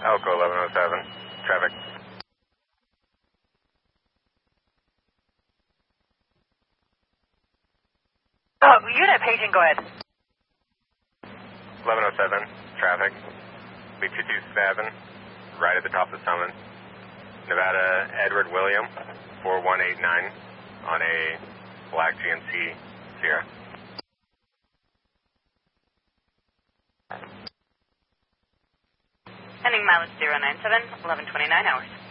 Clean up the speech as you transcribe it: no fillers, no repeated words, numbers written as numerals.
Elko 1107, traffic. Unit paging, go ahead. 1107, traffic. Be 227, right at the top of the summon. Nevada Edward William, 4189, on a black GMC Sierra. Pending mileage 097, 1129 hours.